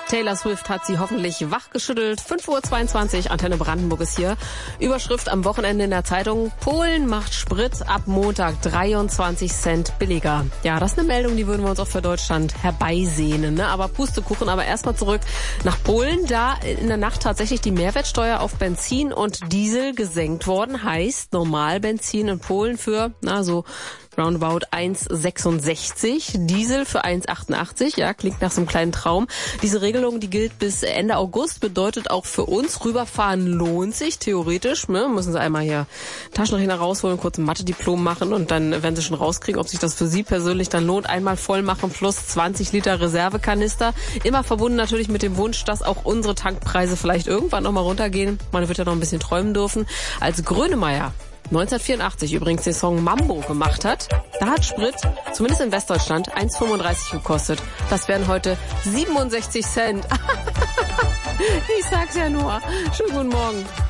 Taylor Swift hat sie hoffentlich wachgeschüttelt. 5:22 Uhr, Antenne Brandenburg ist hier. Überschrift am Wochenende in der Zeitung: Polen macht Sprit ab Montag 23 Cent billiger. Ja, das ist eine Meldung, die würden wir uns auch für Deutschland herbeisehnen, ne? Aber Pustekuchen, aber erstmal zurück nach Polen. Da in der Nacht tatsächlich die Mehrwertsteuer auf Benzin und Diesel gesenkt worden. Heißt, Normalbenzin in Polen für, so roundabout 1,66, Diesel für 1,88, ja, klingt nach so einem kleinen Traum. Diese Regelung, die gilt bis Ende August, bedeutet auch für uns, rüberfahren lohnt sich, theoretisch, ne? Müssen Sie einmal hier Taschenrechner rausholen, kurz ein Mathe-Diplom machen und dann werden Sie schon rauskriegen, ob sich das für Sie persönlich dann lohnt. Einmal voll machen plus 20 Liter Reservekanister. Immer verbunden natürlich mit dem Wunsch, dass auch unsere Tankpreise vielleicht irgendwann nochmal runtergehen. Man wird ja noch ein bisschen träumen dürfen. Als Grönemeyer 1984 übrigens den Song Mambo gemacht hat, da hat Sprit, zumindest in Westdeutschland, 1,35 gekostet. Das wären heute 67 Cent. Ich sag's ja nur. Schönen guten Morgen.